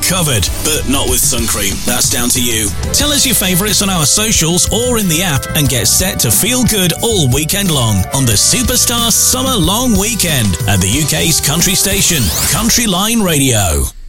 covered, but not with sun cream. That's down to you. Tell us your favourites on our socials or in the app and get set to feel good all weekend long on the Superstar Summer Long Weekend at the UK's country station, Country Line Radio.